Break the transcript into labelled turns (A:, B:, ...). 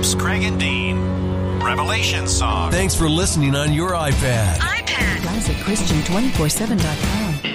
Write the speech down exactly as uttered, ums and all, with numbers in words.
A: Phillips, Craig and Dean. Revelation Song.
B: Thanks for listening on your iPad.
C: iPad. Classic Christian two forty-seven dot com.